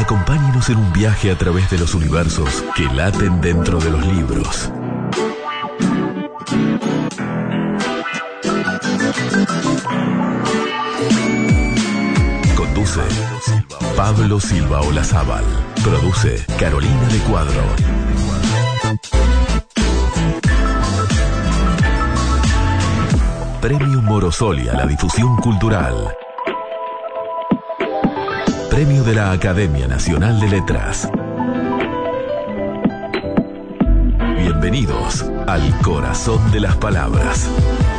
Acompáñenos en un viaje a través de los universos que laten dentro de los libros. Conduce Pablo Silva Olazábal. Produce Carolina de Cuadro. Premio Morosoli a la difusión cultural. Premio de la Academia Nacional de Letras. Bienvenidos al corazón de las palabras.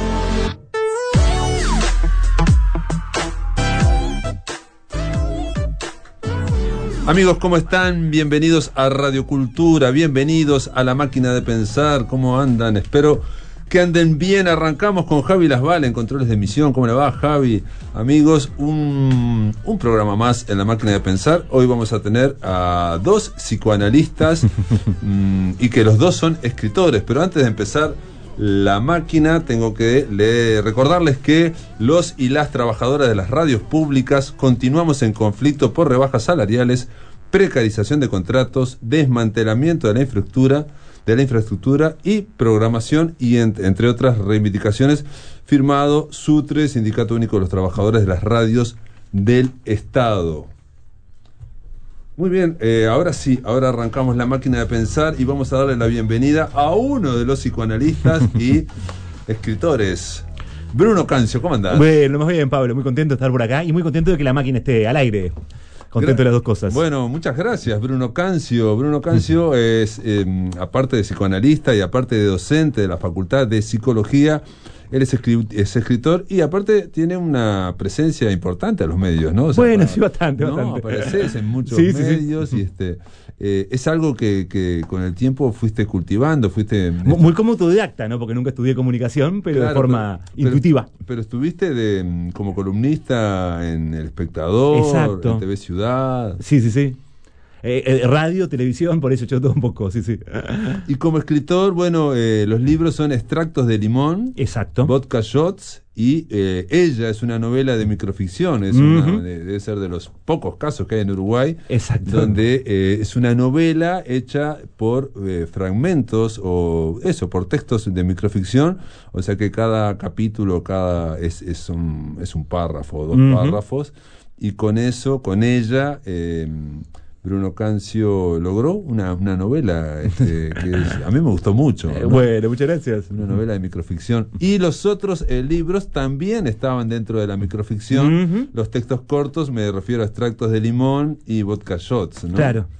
Amigos, ¿cómo están? Bienvenidos a Radio Cultura, bienvenidos a La Máquina de Pensar. ¿Cómo andan? Espero que anden bien. Arrancamos con Javi Lasval en controles de emisión. ¿Cómo le va, Javi? Amigos, un programa más en La Máquina de Pensar. Hoy vamos a tener a dos psicoanalistas y que los dos son escritores. Pero antes de empezar La Máquina, tengo que recordarles que los y las trabajadoras de las radios públicas continuamos en conflicto por rebajas salariales, precarización de contratos, desmantelamiento de la infraestructura y programación y entre otras reivindicaciones. Firmado SUTRE, Sindicato Único de los Trabajadores de las Radios del Estado. Muy bien, ahora sí, ahora arrancamos La Máquina de Pensar y vamos a darle la bienvenida a uno de los psicoanalistas y escritores. Bruno Cancio, ¿cómo andás? Bueno, más bien, Pablo, muy contento de estar por acá y muy contento de que La Máquina esté al aire. Contento de las dos cosas. Bueno, muchas gracias, Bruno Cancio. Bruno Cancio es, aparte de psicoanalista y aparte de docente de la Facultad de Psicología, él es escritor y aparte tiene una presencia importante a los medios, ¿no? O sea, bueno, sí, bastante. Apareces en muchos medios y es algo que con el tiempo fuiste cultivando, muy como autodidacta, ¿no? Porque nunca estudié comunicación, pero claro, de forma intuitiva. Pero estuviste como columnista en El Espectador, exacto, en TV Ciudad. Sí. Radio, televisión, por eso yo todo un poco, sí. Y como escritor, bueno, los libros son Extractos de Limón, exacto, Vodka Shots y Ella es una novela de microficción, debe ser de los pocos casos que hay en Uruguay, exacto, donde es una novela hecha por fragmentos por textos de microficción, o sea que cada capítulo es un párrafo, dos párrafos, y con ella Bruno Cancio logró una novela que a mí me gustó mucho, ¿no? Bueno, muchas gracias. Una novela de microficción. Y los otros libros también estaban dentro de la microficción. Los textos cortos, me refiero a Extractos de Limón y Vodka Shots, ¿no? Claro.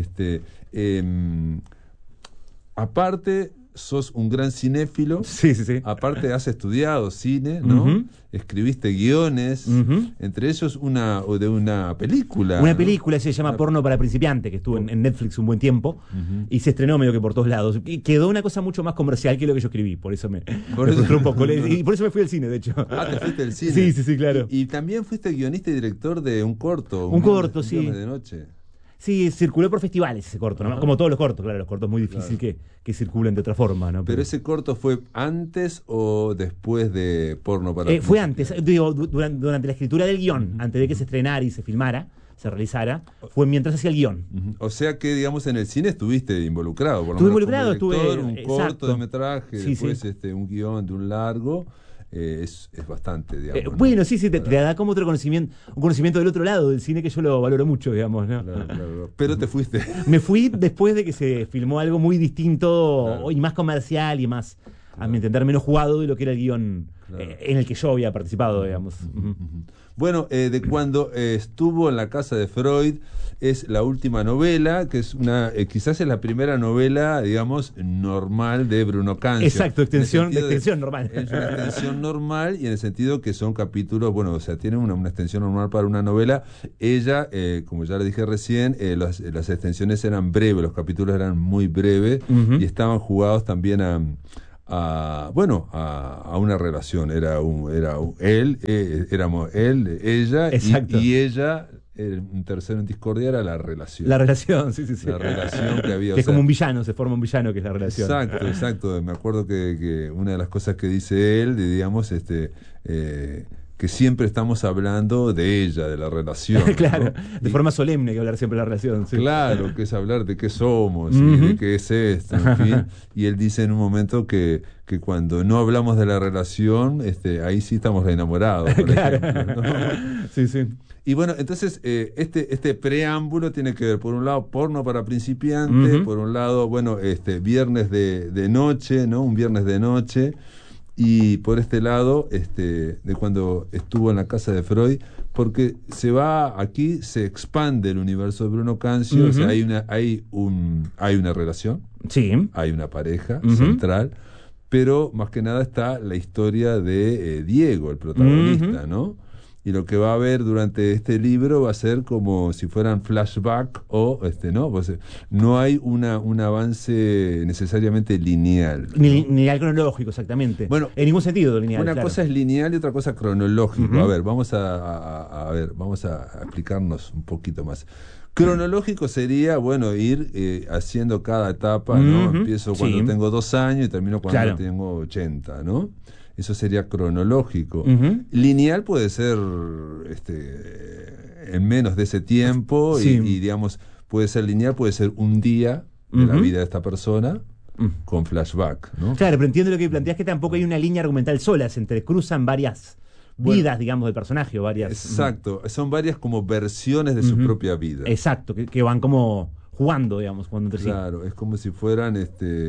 Aparte, sos un gran cinéfilo. Sí. Aparte has estudiado cine, ¿no? Escribiste guiones, entre ellos de una película. Una película se llama Porno para Principiantes, que estuvo en Netflix un buen tiempo y se estrenó medio que por todos lados. Y quedó una cosa mucho más comercial que lo que yo escribí, por eso me frustró un poco. Y por eso me fui al cine, de hecho. Ah, te fuiste al cine. Sí, claro. Y también fuiste guionista y director de un corto. Un corto, sí. De noche. Sí, circuló por festivales ese corto, ¿no? Como todos los cortos, claro, los cortos es muy difícil que circulen de otra forma, ¿no? Pero ese corto fue antes o después de Porno para fue antes, digo, durante la escritura del guión, antes de que se estrenara y se filmara, se realizara, fue mientras hacía el guión. O sea que, digamos, en el cine estuviste involucrado, por lo estuve menos involucrado, como director, un cortometraje, después un guión de un largo. Es bastante, digamos. Bueno, sí, te da como otro conocimiento, un conocimiento del otro lado del cine que yo lo valoro mucho, digamos, ¿no? Claro. Pero te fuiste. Me fui después de que se filmó algo muy distinto y más comercial y más, a mi entender, menos jugado de lo que era el guión en el que yo había participado, digamos. Bueno, de cuando estuvo en la casa de Freud, es la última novela, que es quizás es la primera novela, digamos, normal de Bruno Cancio. Exacto, extensión normal. Es una extensión normal y en el sentido que son capítulos, bueno, o sea, tiene una extensión normal para una novela. Ella, como ya le dije recién, las extensiones eran breves, los capítulos eran muy breves y estaban jugados también a una relación. Éramos él, ella y ella. Un tercero en discordia era la relación. La relación, sí. La relación que había. Que es como un villano, se forma un villano que es la relación. Exacto. Me acuerdo que una de las cosas que dice él, digamos, que siempre estamos hablando de ella, de la relación. Claro, ¿no? de forma solemne hay que hablar siempre de la relación. Sí. Claro, que es hablar de qué somos y de qué es esto, en fin. Y él dice en un momento que cuando no hablamos de la relación, ahí sí estamos enamorados. Claro. Ejemplo, ¿no? Sí, sí. Y bueno, entonces este preámbulo tiene que ver, por un lado, porno para principiantes, por un lado, bueno, viernes de noche, ¿no? Un viernes de noche. Y por este lado, de cuando estuvo en la casa de Freud, porque aquí se expande el universo de Bruno Cancio, o sea, hay una relación, Sí. hay una pareja central, pero más que nada está la historia de Diego, el protagonista, ¿no? Y lo que va a haber durante este libro va a ser como si fueran flashback o ¿no? Pues, no hay un avance necesariamente lineal, ¿no? Ni lineal cronológico, exactamente. Bueno, en ningún sentido lineal. Una claro. cosa es lineal y otra cosa cronológico. A ver, vamos a explicarnos un poquito más. Cronológico sería, bueno, ir haciendo cada etapa, ¿no? Empiezo cuando tengo 2 años y termino cuando tengo 80, ¿no? Eso sería cronológico. Lineal puede ser en menos de ese tiempo y digamos, puede ser lineal, puede ser un día de la vida de esta persona con flashback, ¿no? Claro, pero entiendo lo que planteas, que tampoco hay una línea argumental sola, se entrecruzan varias vidas, digamos, del personaje o varias... Exacto, son varias como versiones de su propia vida. Exacto, que van como jugando, digamos, jugando entre sí. Claro, es como si fueran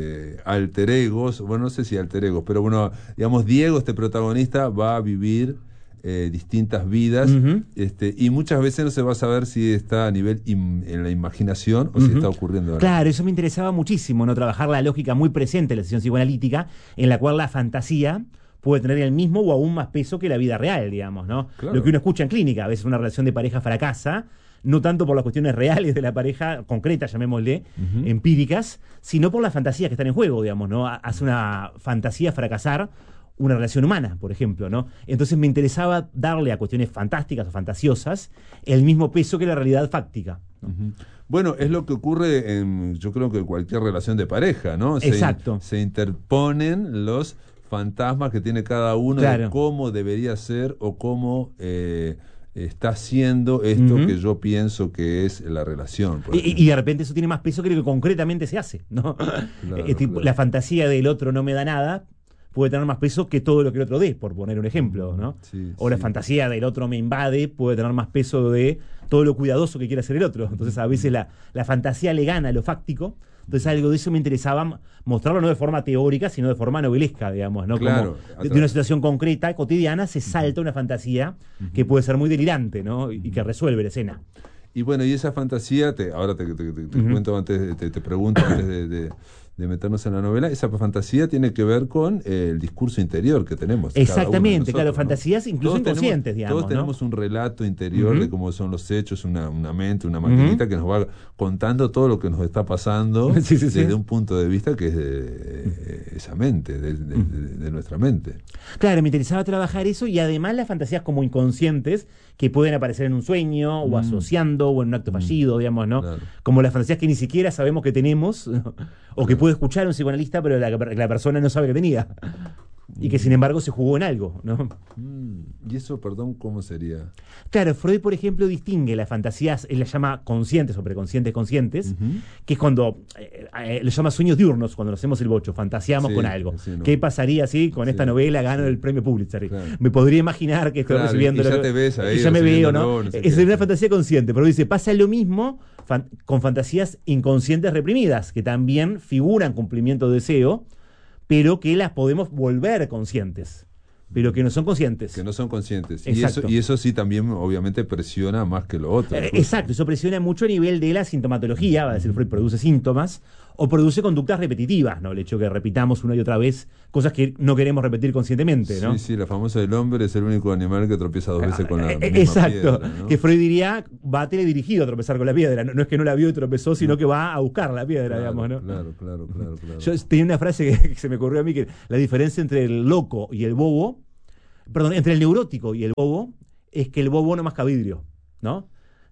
alter egos, bueno, no sé si alter egos, pero bueno, digamos, Diego, este protagonista, va a vivir distintas vidas, y muchas veces no se va a saber si está a nivel en la imaginación o si está ocurriendo. Claro, eso me interesaba muchísimo, ¿no? Trabajar la lógica muy presente en la sesión psicoanalítica, en la cual la fantasía puede tener el mismo o aún más peso que la vida real, digamos, ¿no? Claro. Lo que uno escucha en clínica, a veces una relación de pareja fracasa, no tanto por las cuestiones reales de la pareja, concretas, llamémosle, empíricas, sino por las fantasías que están en juego, digamos, ¿no? Hace una fantasía fracasar una relación humana, por ejemplo, ¿no? Entonces me interesaba darle a cuestiones fantásticas o fantasiosas el mismo peso que la realidad fáctica, ¿no? Bueno, es lo que ocurre yo creo que en cualquier relación de pareja, ¿no? Exacto. Se interponen los fantasmas que tiene cada uno de cómo debería ser o cómo está haciendo esto que yo pienso que es la relación. Y de repente eso tiene más peso que lo que concretamente se hace, ¿no? Claro. La fantasía del otro no me da nada puede tener más peso que todo lo que el otro dé, por poner un ejemplo, ¿no? Sí, o la fantasía del otro me invade puede tener más peso de todo lo cuidadoso que quiere hacer el otro. Entonces a veces la fantasía le gana a lo fáctico. Entonces algo de eso me interesaba mostrarlo no de forma teórica, sino de forma novelesca, digamos, ¿no? Claro, como de una situación concreta, cotidiana, se salta una fantasía que puede ser muy delirante, ¿no? Y que resuelve la escena. Y bueno, y esa fantasía, ahora te cuento antes, te pregunto antes de meternos en la novela, esa fantasía tiene que ver con el discurso interior que tenemos. Exactamente, nosotros, claro, ¿no? fantasías incluso Todos inconscientes, digamos. Todos tenemos un relato interior de cómo son los hechos, una mente, una maquinita que nos va contando todo lo que nos está pasando desde un punto de vista que es de esa mente, de nuestra mente. Claro, me interesaba trabajar eso y además las fantasías como inconscientes que pueden aparecer en un sueño o asociando o en un acto fallido, digamos, ¿no? Claro. Como las fantasías que ni siquiera sabemos que tenemos, ¿no? O que puede escuchar un psicoanalista pero la persona no sabe que tenía. Y que sin embargo se jugó en algo, ¿no? ¿Y eso, perdón, cómo sería? Claro, Freud, por ejemplo, distingue las fantasías, él las llama conscientes o preconscientes conscientes, que es cuando, lo llama sueños diurnos, cuando nos hacemos el bocho, fantaseamos con algo. ¿No? ¿Qué pasaría si con esta novela gano el premio Pulitzer? Claro. Me podría imaginar que estoy recibiendo... Y ya te ves ahí. Y ya me veo, ¿no? Es una fantasía consciente, pero dice, pasa lo mismo con fantasías inconscientes reprimidas, que también figuran cumplimiento de deseo, pero que las podemos volver conscientes, pero que no son conscientes. Que no son conscientes. Exacto. Y eso sí también obviamente presiona más que lo otro. Exacto, eso presiona mucho a nivel de la sintomatología, va a decir Freud, produce síntomas o produce conductas repetitivas, ¿no? El hecho de que repitamos una y otra vez cosas que no queremos repetir conscientemente, ¿no? Sí, la famosa del hombre es el único animal que tropieza 2 veces con la misma exacto, piedra, ¿no? Que Freud diría, va teledirigido a tropezar con la piedra, no es que no la vio y tropezó, sino que va a buscar la piedra, digamos, ¿no? Claro. Yo tenía una frase que se me ocurrió a mí, que la diferencia entre el loco y el bobo, entre el neurótico y el bobo, es que el bobo no masca vidrio, ¿no?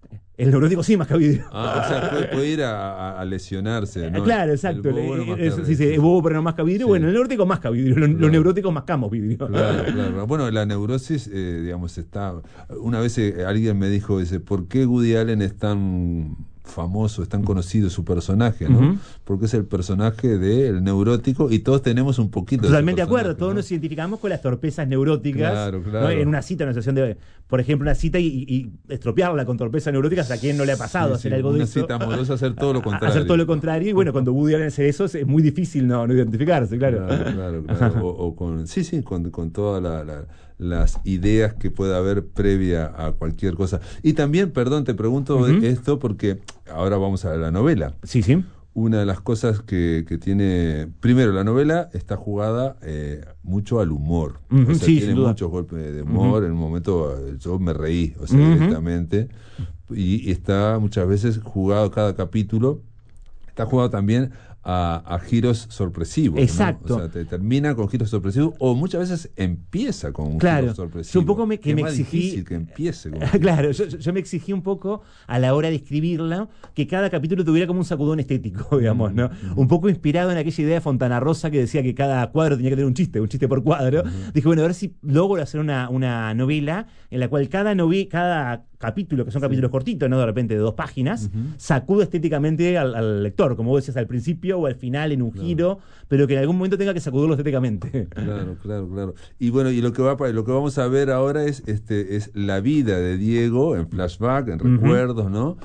El neurótico sí masca vidrio. O sea, puede ir a lesionarse, ¿no? Claro, exacto. El bobo no masca Sí, el bobo pero no masca vidrio. Sí. Bueno, el neurótico masca vidrio. Los Claro. neuróticos mascamos vidrio. Claro. Bueno, la neurosis, digamos, está... Una vez alguien me dijo, dice, ¿por qué Woody Allen es tan famoso, es tan conocido su personaje, ¿no? Ujú. Porque es el personaje del neurótico y todos tenemos un poquito Totalmente de ese acuerdo, personaje, todos ¿no? nos identificamos con las torpezas neuróticas. Claro. ¿no? En una cita, en una situación de, por ejemplo, una cita y estropearla con torpezas neuróticas, ¿a quién no le ha pasado hacer algo de una eso? cita amorosa, hacer todo lo contrario. Hacer todo lo contrario, y bueno, cuando Woody Allen hace eso es muy difícil no identificarse, claro. Claro. O con todas las ideas que pueda haber previa a cualquier cosa. Y también, perdón, te pregunto esto porque ahora vamos a la novela. Sí. Una de las cosas que tiene... Primero, la novela está jugada mucho al humor. Ujú, o sea, sí, tiene sin duda. muchos golpes de humor. En un momento yo me reí, o sea, directamente. Y está muchas veces jugado cada capítulo. Está jugado también a giros sorpresivos. Exacto. ¿no? O sea, te termina con giros sorpresivos o muchas veces empieza con un giro sorpresivo. Yo un poco me es más exigí... difícil que empiece con Claro, yo me exigí un poco a la hora de escribirla que cada capítulo tuviera como un sacudón estético, digamos, ¿no? Un poco inspirado en aquella idea de Fontana Rosa que decía que cada cuadro tenía que tener un chiste por cuadro. Dije, bueno, a ver si logro hacer una novela en la cual cada capítulo, que son capítulos cortitos, ¿no? De repente de 2 páginas, sacudo estéticamente al lector, como vos decías, al principio o al final en un giro, pero que en algún momento tenga que sacudirlo estéticamente. Claro. Y bueno, y lo que vamos a ver ahora es la vida de Diego en flashback, en recuerdos, ¿no?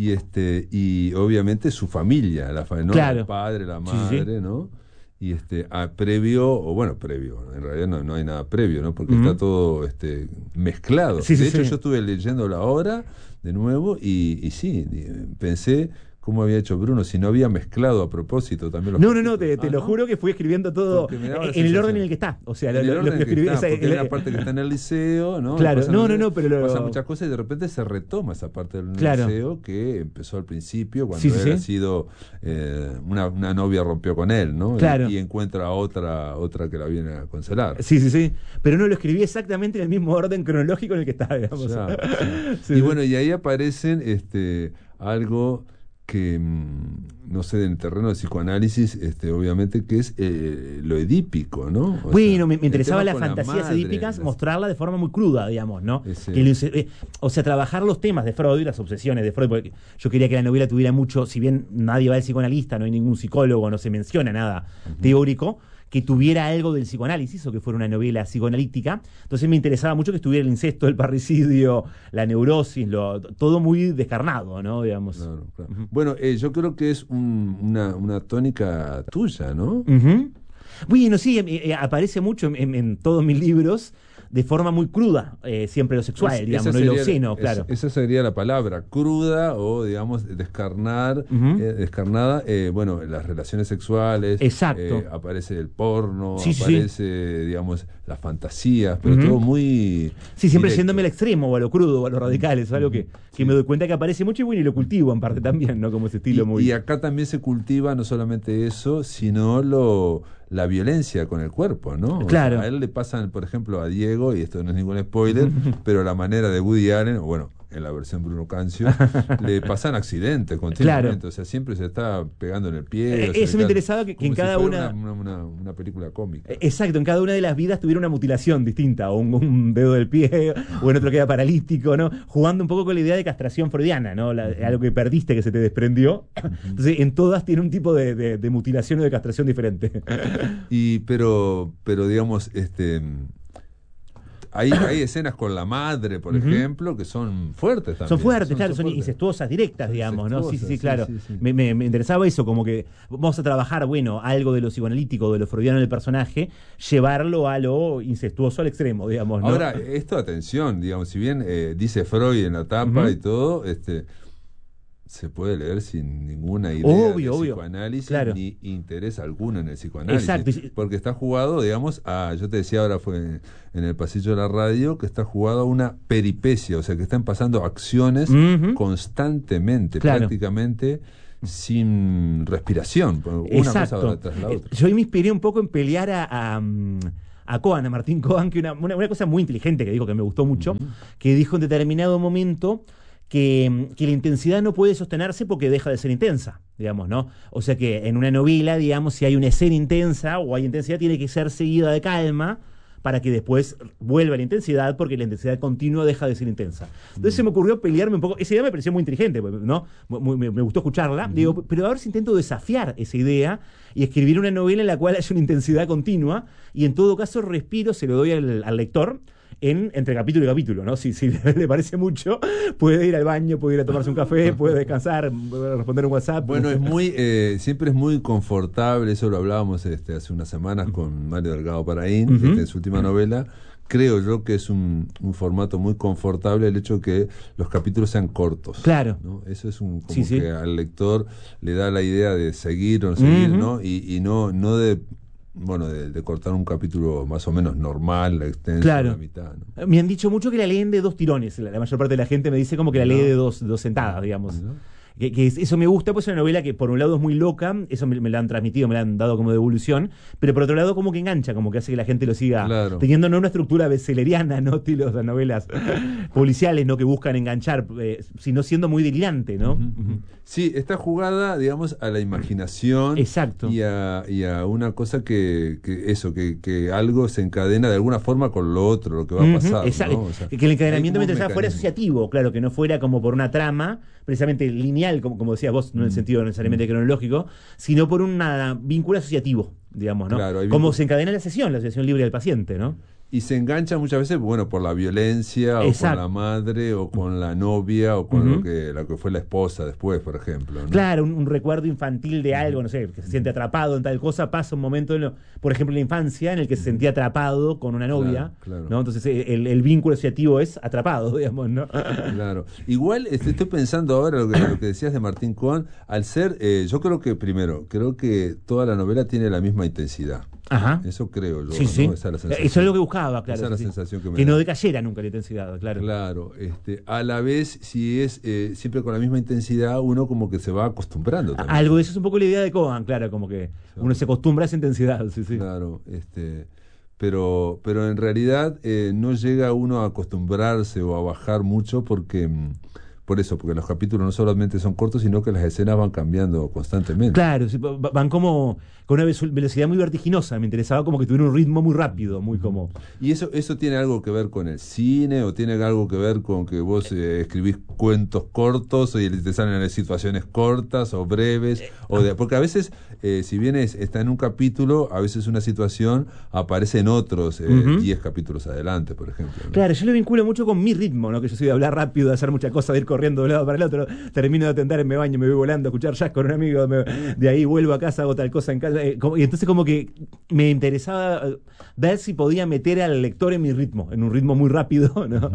Y obviamente su familia, ¿no? Claro. El padre, la madre, ¿no? Y previo, en realidad no hay nada previo, ¿no? Porque está todo mezclado. De hecho, yo estuve leyendo la obra de nuevo y sí, pensé cómo había hecho Bruno, si no había mezclado a propósito también los No, te lo juro que fui escribiendo todo en el orden en el que está. O sea, lo que escribí... Porque hay una parte que está en el liceo, ¿no? Claro, pero... Pasan muchas cosas y de repente se retoma esa parte del claro. liceo que empezó al principio, cuando él ha sido... una novia rompió con él, ¿no? Claro. Y encuentra otra que la viene a consolar. Sí. Pero no lo escribí exactamente en el mismo orden cronológico en el que está, digamos. Y bueno, y ahí aparecen algo que, no sé, en el terreno del psicoanálisis, obviamente, que es lo edípico, ¿no? Me interesaba las fantasías edípicas, mostrarla de forma muy cruda, digamos, ¿no? O sea, trabajar los temas de Freud y las obsesiones de Freud, porque yo quería que la novela tuviera mucho, si bien nadie va al psicoanalista, no hay ningún psicólogo, no se menciona nada teórico, que tuviera algo del psicoanálisis o que fuera una novela psicoanalítica. Entonces me interesaba mucho que estuviera el incesto, el parricidio, la neurosis, todo muy descarnado, ¿no? Digamos. Claro. Bueno, yo creo que es una tónica tuya, ¿no? Bueno, sí, aparece mucho en todos mis libros de forma muy cruda, siempre lo sexual, digamos, no lo obsceno, claro. Esa sería la palabra, cruda o, digamos, descarnada, las relaciones sexuales. Exacto. Aparece el porno, aparece, digamos, las fantasías, pero todo muy... Sí, siempre directo. yéndome al extremo, o a lo crudo, o a lo radical, es algo que me doy cuenta que aparece mucho y lo cultivo en parte también, ¿no? Como ese estilo muy... Y acá también se cultiva no solamente eso, sino la violencia con el cuerpo, ¿no? Claro. A él le pasan, por ejemplo, a Diego, y esto no es ningún spoiler, pero la manera de Woody Allen, en la versión Bruno Cancio, le pasan accidentes continuamente, claro. O sea, siempre se está pegando en el pie. Eso me interesaba que en cada una película cómica. Exacto, en cada una de las vidas tuviera una mutilación distinta, o un dedo del pie, o en otro queda paralítico, ¿no? Jugando un poco con la idea de castración freudiana, ¿no? Algo que perdiste, que se te desprendió. Entonces, en todas tiene un tipo de mutilación o de castración diferente. Pero digamos, hay escenas con la madre, por ejemplo, que son fuertes también. Son fuertes, claro, son incestuosas directas, digamos, ¿no? Sí, claro. Sí. Me interesaba eso, como que vamos a trabajar, algo de lo psicoanalítico, de lo freudiano del personaje, llevarlo a lo incestuoso al extremo, digamos, ¿no? Ahora, esto, atención, digamos, si bien dice Freud en la tapa y todo, se puede leer sin ninguna idea de psicoanálisis, claro, ni interés alguno en el psicoanálisis. Exacto. Porque está jugado, digamos, yo te decía ahora fue en el pasillo de la radio, que está jugado a una peripecia, o sea, que están pasando acciones constantemente, claro, prácticamente sin respiración, una cosa tras la otra. Yo me inspiré un poco en pelear a Cohen, a Martín Cohen, que una cosa muy inteligente que dijo, que me gustó mucho, que dijo en determinado momento que la intensidad no puede sostenerse porque deja de ser intensa, digamos, ¿no? O sea que en una novela, digamos, si hay una escena intensa o hay intensidad, tiene que ser seguida de calma para que después vuelva la intensidad, porque la intensidad continua deja de ser intensa. Entonces se me ocurrió pelearme un poco. Esa idea me pareció muy inteligente, ¿no? Me gustó escucharla. Digo, pero a ver si intento desafiar esa idea y escribir una novela en la cual haya una intensidad continua, y en todo caso respiro, se lo doy al lector entre capítulo y capítulo, ¿no? Si le parece mucho, puede ir al baño, puede ir a tomarse un café, puede descansar, puede responder un WhatsApp. Bueno, siempre es muy confortable, eso lo hablábamos hace unas semanas con Mario Delgado Paraín, en su última novela. Creo yo que es un formato muy confortable el hecho de que los capítulos sean cortos. Claro. ¿no? Eso es que al lector le da la idea de seguir o no seguir, ¿no? Y no de cortar un capítulo más o menos normal, extenso, claro. la mitad, ¿no? Me han dicho mucho que la leen de 2 tirones. La mayor parte de la gente me dice como que la lee de dos sentadas, digamos. ¿No? Que eso me gusta, pues es una novela que por un lado es muy loca, eso me la han transmitido, me la han dado como devolución, pero por otro lado como que engancha, como que hace que la gente lo siga, claro. Teniendo no una estructura bestselleriana, no estilo de novelas policiales, no que buscan enganchar, sino siendo muy delirante, ¿no? Sí, está jugada, digamos, a la imaginación. Exacto. Y a una cosa que algo se encadena de alguna forma con lo otro, lo que va a pasar. Exacto. ¿no? O sea, que el encadenamiento mientras fuera mecanismo asociativo, claro, que no fuera como por una trama precisamente lineal, como decías vos, no en el sentido necesariamente cronológico, sino por un vínculo asociativo, digamos, ¿no? Claro, como se encadena la sesión libre del paciente, ¿no? Y se engancha muchas veces, por la violencia, o con la madre, o con la novia, o con lo que fue la esposa después, por ejemplo, ¿no? Claro, un recuerdo infantil de algo, no sé, que se siente atrapado en tal cosa, pasa un momento, por ejemplo, en la infancia, en el que se sentía atrapado con una novia, claro. ¿no? Entonces el vínculo asociativo es atrapado, digamos, ¿no? Claro. Igual estoy pensando ahora lo que decías de Martín Cohen, al ser, yo creo que toda la novela tiene la misma intensidad. Ajá. Eso creo yo. Sí, ¿no? sí. Esa es la sensación. Eso es lo que buscaba, claro. Esa es la sensación que me que da. no decayera nunca la intensidad, claro. Claro. A la vez, si es siempre con la misma intensidad, uno como que se va acostumbrando también. Algo de eso es un poco la idea de Cohen, claro, como que uno se acostumbra a esa intensidad, sí. Claro, pero en realidad no llega uno a acostumbrarse o a bajar mucho porque los capítulos no solamente son cortos, sino que las escenas van cambiando constantemente. Claro, van como con una velocidad muy vertiginosa. Me interesaba como que tuviera un ritmo muy rápido, muy como... ¿Y eso tiene algo que ver con el cine o tiene algo que ver con que vos escribís cuentos cortos y te salen situaciones cortas o breves? Porque a veces, si bien está en un capítulo, a veces una situación aparece en otros 10 capítulos adelante, por ejemplo, ¿no? Claro, yo lo vinculo mucho con mi ritmo, ¿no? Que yo soy de hablar rápido, de hacer muchas cosas, de ir corriendo de un lado para el otro, termino de atender, me baño, me voy volando, a escuchar jazz con un amigo, de ahí vuelvo a casa, hago tal cosa en casa, y entonces como que me interesaba ver si podía meter al lector en mi ritmo, en un ritmo muy rápido, ¿no?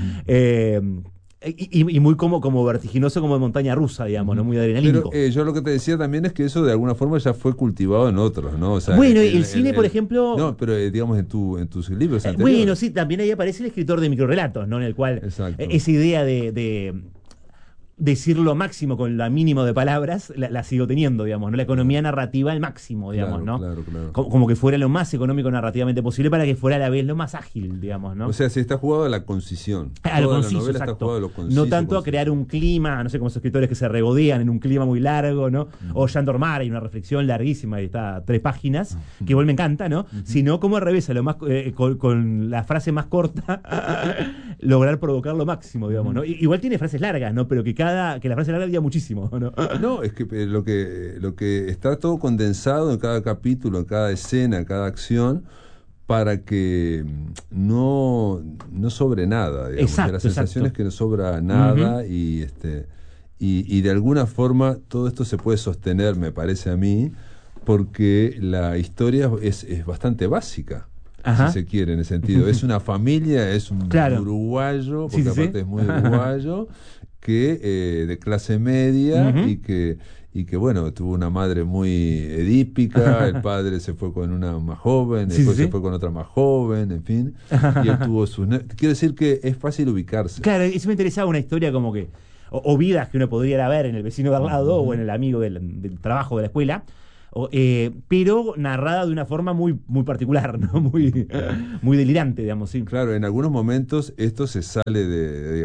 Y muy como vertiginoso, como de montaña rusa, digamos, ¿no? Muy adrenalínico. Pero yo lo que te decía también es que eso de alguna forma ya fue cultivado en otros, ¿no? O sea, bueno, el cine, por ejemplo... No, pero digamos en tus libros anteriores. Bueno, sí, también ahí aparece el escritor de microrelatos, ¿no? En el cual esa idea de decir lo máximo con la mínimo de palabras la sigo teniendo, digamos, ¿no? La economía narrativa al máximo, digamos, ¿no? Claro. Como que fuera lo más económico narrativamente posible para que fuera a la vez lo más ágil, digamos, ¿no? O sea, si está jugado a la concisión. A lo Toda conciso, la novela exacto. está jugado a lo conciso, no tanto a crear un clima, no sé, como esos escritores que se regodean en un clima muy largo, ¿no? O Jean Dormar, hay una reflexión larguísima y está 3 páginas, que igual me encanta, ¿no? Sino como al revés, a lo más, con la frase más corta, lograr provocar lo máximo, digamos, ¿no? Igual tiene frases largas, ¿no? Pero que la frase larga diga muchísimo, ¿no? No, es que lo que está todo condensado en cada capítulo, en cada escena, en cada acción, para que no sobre nada, digamos. Exacto, la sensación exacto. es que no sobra nada y de alguna forma todo esto se puede sostener, me parece a mí, porque la historia es bastante básica. Ajá. Si se quiere, en ese sentido. Es una familia, es un uruguayo, porque aparte es muy uruguayo, que de clase media y que bueno, tuvo una madre muy edípica, el padre se fue con una más joven, después se fue con otra más joven, en fin, y él tuvo sus... Quiero decir que es fácil ubicarse. Claro, eso me interesaba, una historia como que, o vidas que uno podría ir a ver en el vecino de al lado o en el amigo del trabajo de la escuela, pero narrada de una forma muy, muy particular, ¿no? Muy delirante, digamos, sí. Claro, en algunos momentos esto se sale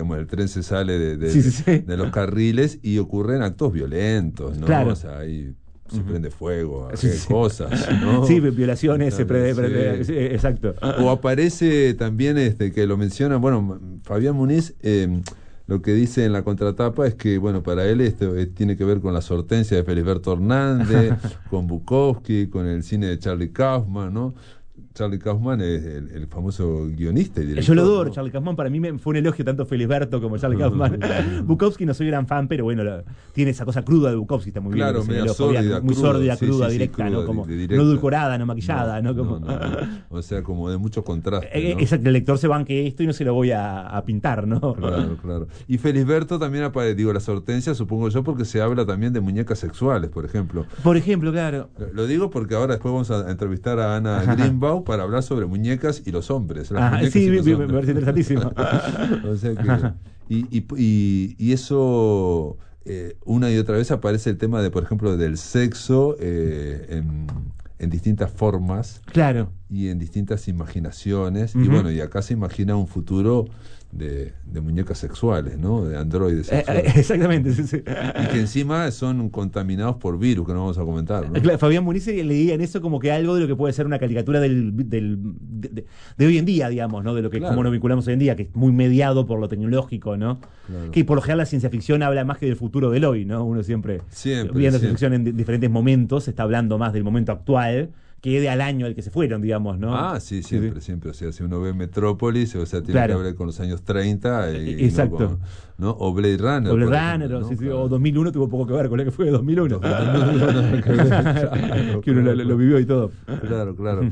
digamos, el tren se sale Sí. de los carriles y ocurren actos violentos, ¿no? Claro. O sea, ahí se prende fuego, Sí. cosas, ¿no? Sí, violaciones, Sí. sí, exacto. O aparece también, que lo menciona, bueno, Fabián Muniz, lo que dice en la contratapa es que, bueno, para él esto tiene que ver con la sortencia de Felisberto Hernández, con Bukowski, con el cine de Charlie Kaufman, ¿no? Charlie Kaufman es el famoso guionista y director. Yo lo adoro, ¿no? Charlie Kaufman. Para mí fue un elogio tanto Felisberto como Charlie Kaufman. Bukowski no soy gran fan, pero bueno, tiene esa cosa cruda de Bukowski, está muy Claro, bien. media Fabián, muy sórdida, cruda, sí, directa, cruda, ¿no? Como, directa. no edulcorada, no maquillada, ¿no? Como... No. O sea, como de mucho contraste, ¿no? Exacto, el lector se banque esto y no se lo voy a pintar, ¿no? Claro. Y Felisberto también aparece, digo, la sortencia, supongo yo, porque se habla también de muñecas sexuales, por ejemplo. Por ejemplo, claro. Lo digo porque ahora después vamos a entrevistar a Ana Greenbaum para hablar sobre muñecas y los hombres. Sí, me parece interesantísimo. O sea que, y eso, una y otra vez aparece el tema de, por ejemplo, del sexo en distintas formas. Claro. Y en distintas imaginaciones. Y bueno, y acá se imagina un futuro de muñecas sexuales, ¿no? De androides sexuales. Exactamente, sí. Y que encima son contaminados por virus, que no vamos a comentar, ¿no? Claro, Fabián Muniz leía en eso como que algo de lo que puede ser una caricatura de hoy en día, digamos, ¿no? De lo que Claro. cómo nos vinculamos hoy en día, que es muy mediado por lo tecnológico, ¿no? Claro. Que por lo general la ciencia ficción habla más que del futuro del hoy, ¿no? Uno siempre viendo ciencia ficción en diferentes momentos, está hablando más del momento actual que de al año al que se fueron, digamos, ¿no? Ah, sí, siempre. O sea, si uno ve Metrópolis, o sea, tiene Claro. que ver con los años 30 y Exacto. ¿no? O Blade Runner. O Blade por Runner, ejemplo, ¿no? Claro. o 2001 tuvo poco que ver con lo que fue 2001. Claro, Que uno lo vivió y todo. Claro.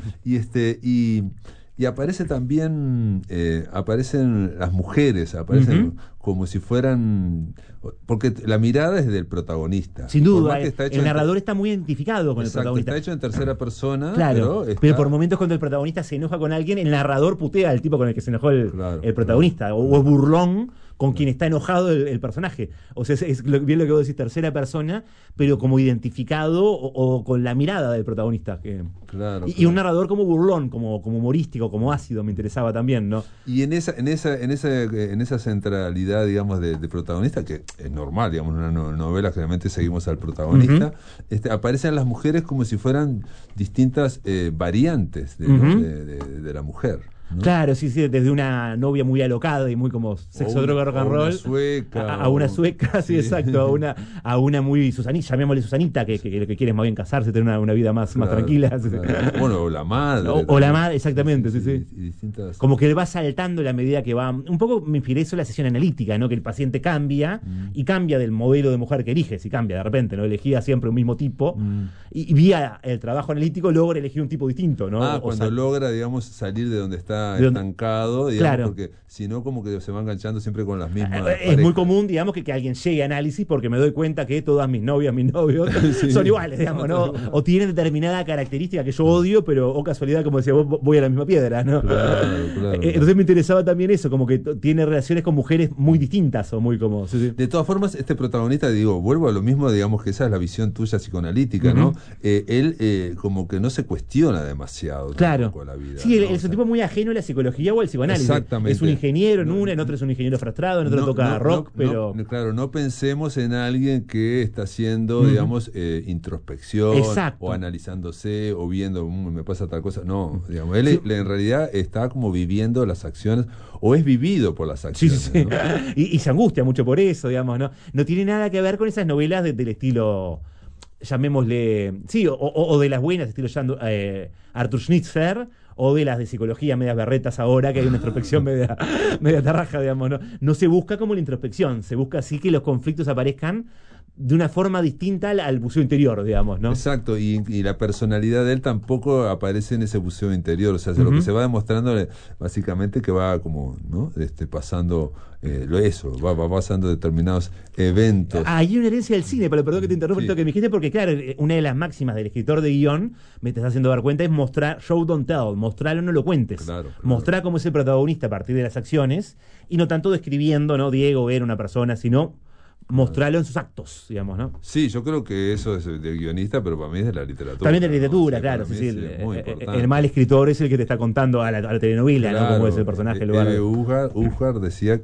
Y aparece también, aparecen las mujeres, aparecen como si fueran, porque la mirada es del protagonista. Sin Por duda, más que está hecho el narrador está muy identificado con Exacto, el protagonista. está hecho en tercera persona, Claro, pero por momentos cuando el protagonista se enoja con alguien, el narrador putea al tipo con el que se enojó el protagonista, o es burlón con quien está enojado el personaje. O sea, es bien lo que vos decís, tercera persona, pero como identificado o con la mirada del protagonista. Y un narrador como burlón, como humorístico, como ácido, me interesaba también, ¿no? Y en esa centralidad, digamos, de protagonista, que es normal, digamos, en una novela generalmente seguimos al protagonista, aparecen las mujeres como si fueran distintas variantes de la mujer, ¿no? Claro, sí, desde una novia muy alocada y muy como sexo, droga, rock and roll. A una sueca, sí, exacto, a una muy Susanita, llamémosle Susanita, que lo que quiere es más bien casarse, tener una vida más tranquila. Claro. Bueno, o la madre. O la madre, exactamente, sí. Y distintas... Como que él va saltando a la medida que va. Un poco me inspiré eso en la sesión analítica, ¿no? Que el paciente cambia y cambia del modelo de mujer que elige, si cambia de repente, ¿no? Elegía siempre un mismo tipo y vía el trabajo analítico logra elegir un tipo distinto, ¿no? Cuando logra, digamos, salir de donde está estancado, digamos, claro. Porque si no, como que se va enganchando siempre con las mismas es muy común, digamos, que alguien llegue a análisis porque me doy cuenta que todas mis novias, mis novios son iguales, digamos, ¿no? O tienen determinada característica que yo odio, pero, casualidad, como decía vos, voy a la misma piedra, ¿no? Claro. Entonces me interesaba también eso, como que tiene relaciones con mujeres muy distintas o muy como... De todas formas, este protagonista, digo, vuelvo a lo mismo, digamos que esa es la visión tuya psicoanalítica, ¿no? Él como que no se cuestiona demasiado tampoco la vida. Sí, ¿no? es un tipo muy ajeno a la psicología o al psicoanálisis. Exactamente. Es un ingeniero en otro es un ingeniero frustrado, en otro toca rock, pero... Claro, no pensemos en alguien que está haciendo, digamos, introspección, o analizándose, o viendo, me pasa tal cosa. No, digamos, él en realidad está como viviendo las acciones, o es vivido por las acciones. Sí. ¿no? Y se angustia mucho por eso, digamos, ¿no? No tiene nada que ver con esas novelas del estilo... llamémosle, o de las buenas, estilo Arthur Schnitzler, o de las de psicología medias berretas ahora, que hay una introspección media tarraja, digamos, ¿no? No se busca como la introspección, se busca así que los conflictos aparezcan de una forma distinta al buceo interior, digamos, ¿no? Exacto, y la personalidad de él tampoco aparece en ese buceo interior, o sea, lo que se va demostrando básicamente que va como, ¿no? pasando va pasando determinados eventos. Hay una herencia del cine, pero perdón que te interrumpa esto que me dijiste, porque claro, una de las máximas del escritor de guión, me estás haciendo dar cuenta, es mostrar, show don't tell, mostrarlo, no lo cuentes. Claro. Mostrar cómo es el protagonista a partir de las acciones, y no tanto describiendo, ¿no? Diego era una persona, sino mostrarlo en sus actos, digamos, ¿no? Sí, yo creo que eso es del guionista, pero para mí es de la literatura. También de la literatura, ¿no? claro. Sí, muy importante. El mal escritor es el que te está contando a la telenovela, ¿no? Cómo es el personaje. Ujar decía